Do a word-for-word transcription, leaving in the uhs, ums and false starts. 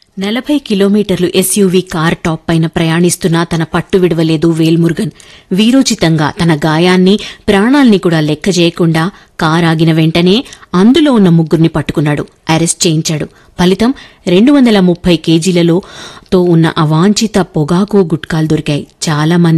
నలభై కిలోమీటర్లు SUV car top పైన ప్రయాణిస్తున్నా తన పట్టు విడవలేదు వేల్మురుగన్. వీరోచితంగా తన గాయాన్ని, ప్రాణాల్ని కూడా లెక్క చేయకుండా కార్ ఆగిన వెంటనే అందులో ఉన్న ముగ్గురిని పట్టుకున్నాడు, అరెస్ట్ చేయించాడు. ఫలితం రెండు వందల ముప్పై కేజీలలో తో ఉన్న అవాంఛిత పొగాకు గుట్కాలు దొరికాయి. చాలా మంది